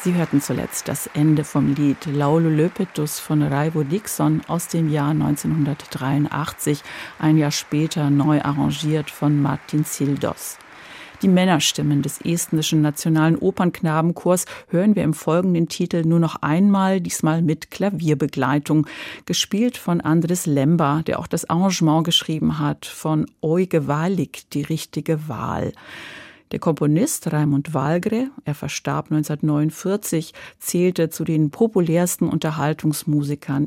Sie hörten zuletzt das Ende vom Lied Laulu Löpetus von Raivo Dixon aus dem Jahr 1983, ein Jahr später neu arrangiert von Martin Sildos. Die Männerstimmen des estnischen Nationalen Opernknabenchors hören wir im folgenden Titel nur noch einmal, diesmal mit Klavierbegleitung, gespielt von Andris Lemba, der auch das Arrangement geschrieben hat, von Oige Valik, die richtige Wahl. Der Komponist Raimund Valgre, er verstarb 1949, zählte zu den populärsten Unterhaltungsmusikern